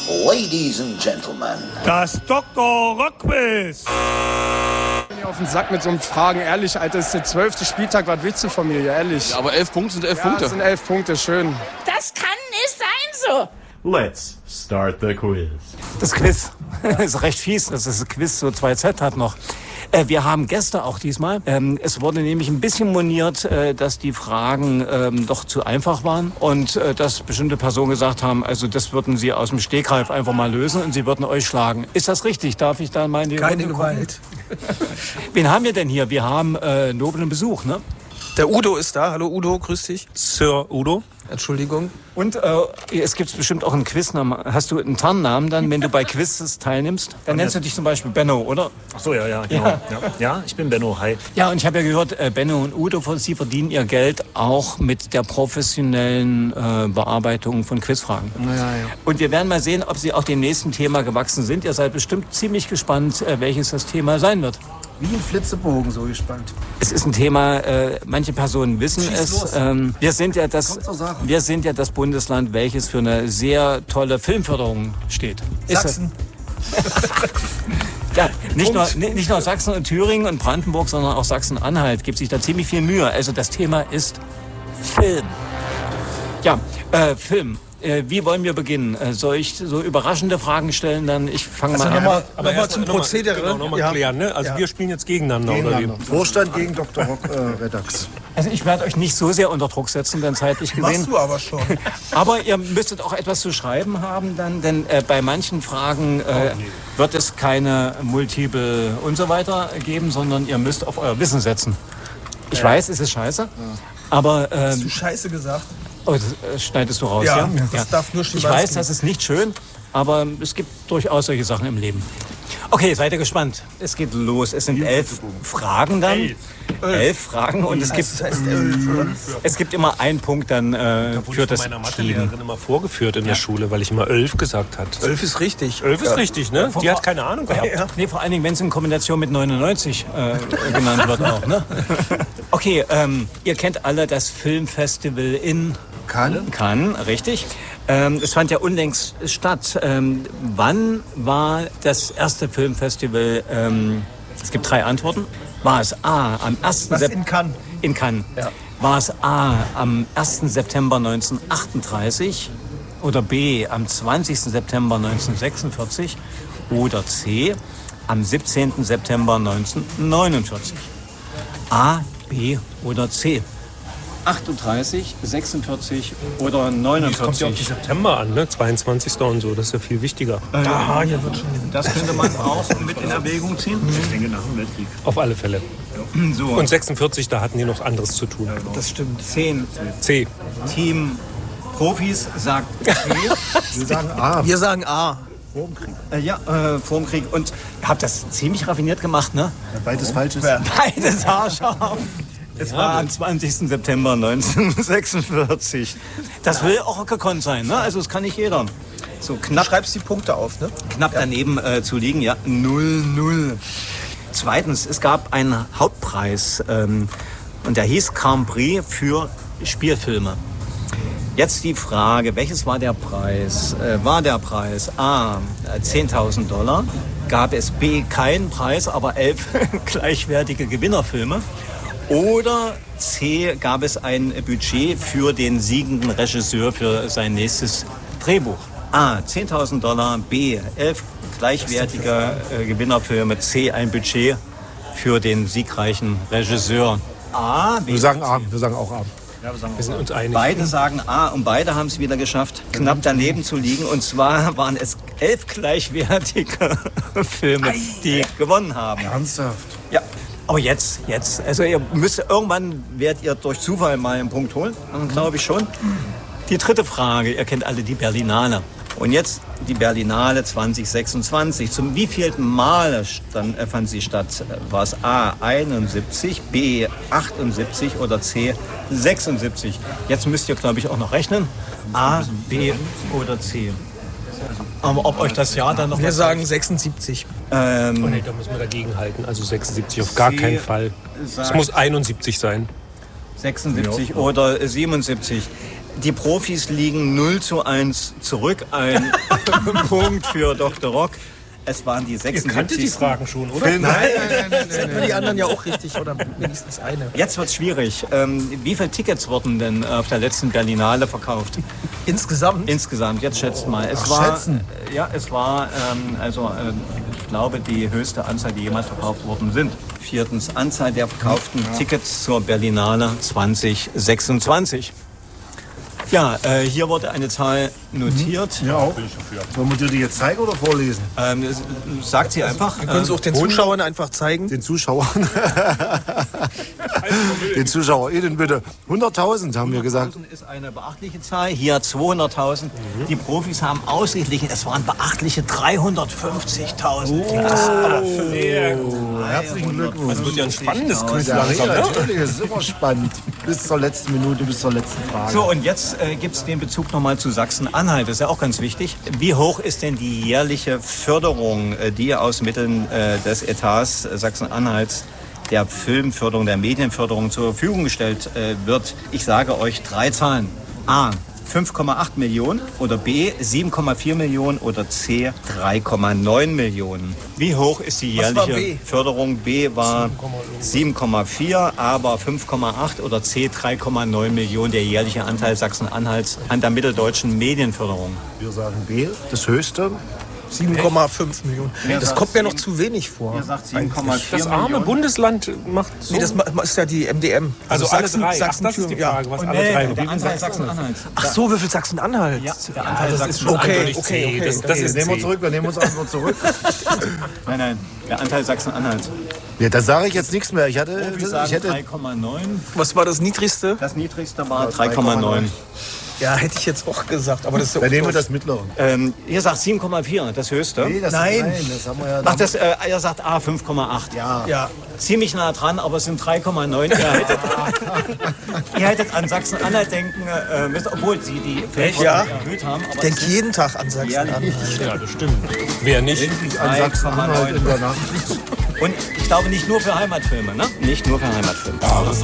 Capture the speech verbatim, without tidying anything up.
Ladies and Gentlemen. Das Doktor Rockquiz. Ich bin auf den Sack mit so einem Fragen. Ehrlich, Alter, das ist der zwölfte Spieltag. Was willst du von mir, ehrlich? Ja, aber elf Punkte sind elf ja, Punkte. das sind elf Punkte, schön. Das kann nicht sein so. Let's start the quiz. Das Quiz ist recht fies, dass das Quiz so zwei Z hat noch. Äh, wir haben Gäste auch diesmal. Ähm, es wurde nämlich ein bisschen moniert, äh, dass die Fragen ähm, doch zu einfach waren und äh, dass bestimmte Personen gesagt haben, also das würden sie aus dem Stegreif einfach mal lösen und sie würden euch schlagen. Ist das richtig? Darf ich da mal in die Keine Runde Gewalt. Wen haben wir denn hier? Wir haben äh, noblen Besuch, ne? Der Udo ist da. Hallo Udo, grüß dich. Sir Udo. Entschuldigung. Und äh, es gibt bestimmt auch einen Quiznamen. Hast du einen Tarnnamen dann, wenn du bei Quizzes teilnimmst? Dann nennst du dich zum Beispiel Benno, oder? Ach so, ja, ja, genau. Ja. Ja, ja ich bin Benno, hi. Ja, und ich habe ja gehört, äh, Benno und Udo, Sie verdienen ihr Geld auch mit der professionellen äh, Bearbeitung von Quizfragen. Ja, ja. Und wir werden mal sehen, ob Sie auch dem nächsten Thema gewachsen sind. Ihr seid bestimmt ziemlich gespannt, äh, welches das Thema sein wird. Wie ein Flitzebogen, so gespannt. Es ist ein Thema, äh, manche Personen wissen Schieß es. los. Ähm, wir sind ja das, Kommt zur Sache. wir sind ja das Bundesland, welches für eine sehr tolle Filmförderung steht. Ist Sachsen. Ja, nicht nur, nicht nur Sachsen und Thüringen und Brandenburg, sondern auch Sachsen-Anhalt gibt sich da ziemlich viel Mühe. Also das Thema ist Film. Ja, äh, Film. Äh, wie wollen wir beginnen? Äh, soll ich so überraschende Fragen stellen? Dann ich fange Also mal an. nochmal Aber noch erst zum noch mal- Prozedere. Genau, nochmal Ja. klären, ne? Also Ja. wir spielen jetzt gegeneinander, Gegeneinander. oder wie? Vorstand gegen Doktor Rock, äh, Redax. Also ich werde euch nicht so sehr unter Druck setzen, denn zeitlich gesehen. Machst du aber schon. Aber ihr müsstet auch etwas zu schreiben haben dann, denn äh, bei manchen Fragen äh, wird es keine Multiple und so weiter geben, sondern ihr müsst auf euer Wissen setzen. Ich weiß, es ist scheiße, aber Hast ähm, du Scheiße gesagt? oh, das äh, schneidest du raus, Ja, ja? das darf nur Ich Schimanski. weiß, das ist nicht schön, aber es gibt durchaus solche Sachen im Leben. Okay, seid ihr gespannt? Es geht los. Es sind elf Fragen dann. Elf, elf Fragen und es gibt, Das heißt elf, oder? es gibt immer einen Punkt dann äh, Wurde für ich von das meiner Team. Mathelehrerin immer vorgeführt in der Schule, weil ich immer Elf gesagt hat. Elf ist richtig. Elf ist Ja. richtig, ne? Die hat keine Ahnung gehabt. Ja. Nee, vor allen Dingen, wenn es in Kombination mit neunundneunzig äh, genannt wird auch, ne? Okay, ähm, ihr kennt alle das Filmfestival in Kann? Cannes, richtig. Ähm, es fand ja unlängst statt. Ähm, wann war das erste Filmfestival? Ähm, es gibt drei Antworten. War es A am ersten Was Sep- in Cannes? in Cannes. Ja. War es A am ersten September neunzehnhundertachtunddreißig oder B am zwanzigsten September neunzehnhundertsechsundvierzig oder C am siebzehnten September neunzehnhundertneunundvierzig? A, B oder C? achtunddreißig, sechsundvierzig oder Das kommt ja auf die neunundvierzig? September an, ne? zweiundzwanzigsten und so, das ist ja viel wichtiger. Ah, hier wird schon. Das könnte man auch mit in Erwägung ziehen. Ich denke nach dem Weltkrieg. Auf alle Fälle. So, Und sechsundvierzig, da hatten die noch anderes zu tun. Das stimmt. zehn. C. Team Profis sagt C. Wir sagen A. Wir sagen A. Äh, ja, äh, vor dem Krieg. Und ihr habt das ziemlich raffiniert gemacht, ne? Beides falsch ist. Beides haarscharf. Es war am zwanzigsten September neunzehnhundertsechsundvierzig. Das will auch gekonnt sein, ne? Also das kann nicht jeder. So Du knapp, schreibst die Punkte auf, ne? knapp daneben äh, zu liegen, ja. null null. Zweitens, es gab einen Hauptpreis ähm, und der hieß Grand Prix für Spielfilme. Jetzt die Frage, welches war der Preis? Äh, war der Preis A, äh, zehntausend Dollar? Gab es B, keinen Preis, aber elf gleichwertige Gewinnerfilme? Oder C, gab es ein Budget für den siegenden Regisseur für sein nächstes Drehbuch? A, zehntausend Dollar, B, elf gleichwertige äh, Gewinnerfilme, C, ein Budget für den siegreichen Regisseur. A, B, Wir sagen A. Wir sagen auch A. Wir sind uns einig. Beide sagen A und beide haben es wieder geschafft, knapp daneben zu liegen. Und zwar waren es elf gleichwertige Filme, die gewonnen haben. Ernsthaft? Ja. Aber jetzt, jetzt, also ihr müsst, irgendwann werdet ihr durch Zufall mal einen Punkt holen, glaube ich schon. Die dritte Frage, ihr kennt alle die Berlinale. Und jetzt die Berlinale zwanzig sechsundzwanzig. Zum wievielten Mal stand, äh, fand sie statt? War es A einundsiebzig, B achtundsiebzig oder C sechsundsiebzig? Jetzt müsst ihr, glaube ich, auch noch rechnen. A, B oder C. Aber ob euch das Jahr dann noch... Wir was sagen sechsundsiebzig. Ähm, Oh nee, da müssen wir dagegen halten. Also sechsundsiebzig auf gar keinen Fall. Es muss einundsiebzig sein. sechsundsiebzig oder siebenundsiebzig. Die Profis liegen null zu eins zurück. Ein Punkt für Doktor Rock. Es waren die Ihr sechsundsiebzig. kanntet die Fragen schon, oder? Filme. Nein, nein, nein, nein, nein. Die anderen ja auch richtig oder wenigstens eine. Jetzt wird's schwierig. Ähm, wie viele Tickets wurden denn auf der letzten Berlinale verkauft? Insgesamt? Insgesamt, jetzt schätzt mal. Es Ach, war, schätzen. äh, Ja, es war, ähm, also äh, ich glaube, die höchste Anzahl, die jemals verkauft worden sind. Viertens, Anzahl der verkauften ja. Tickets zur Berlinale zwanzig sechsundzwanzig. Ja, äh, hier wurde eine Zahl notiert. Ja, auch. Sollen wir dir die jetzt zeigen oder vorlesen? Ähm, sagt sie einfach. Wir können es auch den Zuschauern einfach zeigen. Den Zuschauern. Den ZuschauerInnen bitte. hunderttausend haben wir gesagt. hunderttausend ist eine beachtliche Zahl. Hier zweihunderttausend. Mhm. Die Profis haben ausgeglichen. Es waren beachtliche dreihundertfünfzigtausend. Oh, das ist aber sehr gut. Herzlichen Glückwunsch. Das wird ja ein spannendes Quiz Ja, langsam. ja, natürlich, das ist immer spannend. Bis zur letzten Minute, bis zur letzten Frage. So, und jetzt äh, gibt es den Bezug nochmal zu Sachsen-Anhalt. Das ist ja auch ganz wichtig. Wie hoch ist denn die jährliche Förderung, äh, die aus Mitteln äh, des Etats äh, Sachsen-Anhalts der Filmförderung, der Medienförderung zur Verfügung gestellt äh, wird? Ich sage euch drei Zahlen. A, fünf Komma acht Millionen oder B, sieben Komma vier Millionen oder C, drei Komma neun Millionen. Wie hoch ist die Was war jährliche B? Förderung? B war sieben Komma vier, aber fünf Komma acht oder C, drei Komma neun Millionen, der jährliche Anteil Sachsen-Anhalts an der mitteldeutschen Medienförderung. Wir sagen B, das höchste. sieben Komma fünf Millionen. Wer Das sagt kommt mir noch sieben? zu wenig vor. Ihr sagt sieben Komma vier Das arme Millionen. Bundesland macht so. Nee, das ma- ist ja die M D M. also alle Sachsen- drei. Sachsen, Ach, das ist die ja. Frage, was Und alle nee, drei. der Anteil Sachsen-Anhalts. Ach so, wie viel Sachsen-Anhalt? Ja, der Anteil das ist schon Sachsen-Anhalt. Okay, eindeutig okay, C. okay, Das, das okay. ist Nehmen wir C. zurück, wir nehmen unsere Antwort zurück. Nein, nein, der Anteil Sachsen-Anhalt. Ja, da sage ich jetzt nichts mehr. Ich hatte, Profis ich sagen hätte drei Komma neun. Was war das niedrigste? Das niedrigste war drei Komma neun. Ja, hätte ich jetzt auch gesagt. Aber das ist ja dann nehmen wir auch das mittlere. Ähm, ihr sagt sieben Komma vier, das höchste. Nee, das Nein. nein, das haben wir ja. Ach, das, äh, ihr sagt A, fünf Komma acht. ja. ja. Ziemlich nah dran, aber es sind drei Komma neun. Ihr hättet, ihr hättet an Sachsen-Anhalt denken äh, müssen, obwohl sie die Filmförderung Ja. erhöht haben. Aber Denk es sind jeden Tag an Sachsen-Anhalt. jährlich Ja, das stimmt. Wer nicht? An Sachsen-Anhalt in der Nacht. Und ich glaube nicht nur für Heimatfilme, ne? Nicht nur für Heimatfilme.